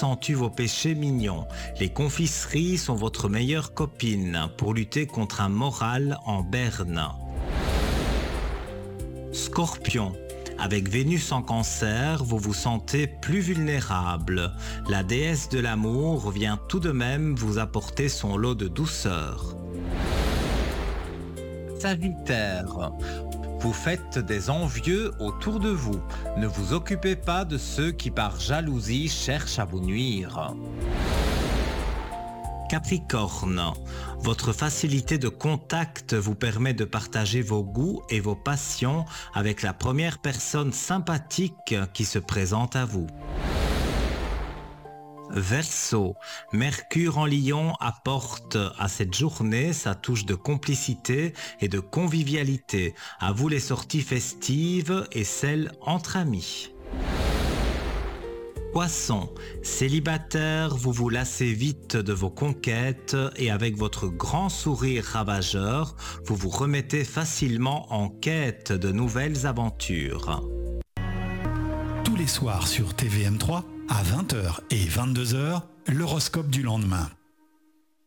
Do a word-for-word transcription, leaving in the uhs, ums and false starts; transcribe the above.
accentue vos péchés mignons. Les confiseries sont votre meilleure copine pour lutter contre un moral en berne. Scorpion. Avec Vénus en Cancer, vous vous sentez plus vulnérable. La déesse de l'amour vient tout de même vous apporter son lot de douceur. Sagittaire. Vous faites des envieux autour de vous. Ne vous occupez pas de ceux qui par jalousie cherchent à vous nuire. Capricorne, votre facilité de contact vous permet de partager vos goûts et vos passions avec la première personne sympathique qui se présente à vous. Verseau, Mercure en Lion apporte à cette journée sa touche de complicité et de convivialité. À vous les sorties festives et celles entre amis. Poisson, célibataire, vous vous lassez vite de vos conquêtes et avec votre grand sourire ravageur, vous vous remettez facilement en quête de nouvelles aventures. Tous les soirs sur T V M trois, à vingt heures et vingt-deux heures, l'horoscope du lendemain.